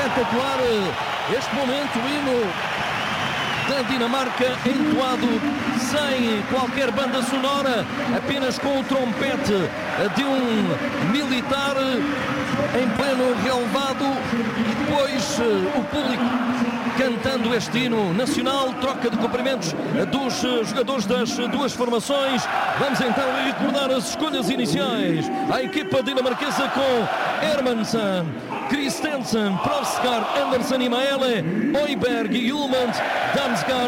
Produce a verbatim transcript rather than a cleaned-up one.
espetacular este momento, o hino da Dinamarca entoado sem qualquer banda sonora, apenas com o trompete de um militar em pleno relevado e depois o público cantando este hino nacional, troca de cumprimentos dos jogadores das duas formações. Vamos então recordar as escolhas iniciais. A equipa dinamarquesa com Hermansen, Christensen, Proscar, Andersen e Maele, Højbjerg, Hjulmand, Damsgaard,